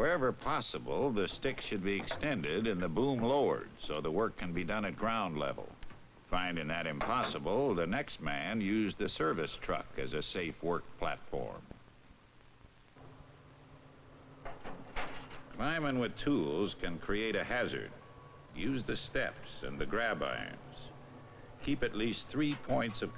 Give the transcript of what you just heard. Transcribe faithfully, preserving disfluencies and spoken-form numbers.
Wherever possible, the stick should be extended and the boom lowered so the work can be done at ground level. Finding that impossible, the next man used the service truck as a safe work platform. Climbing with tools can create a hazard. Use the steps and the grab irons. Keep at least three points of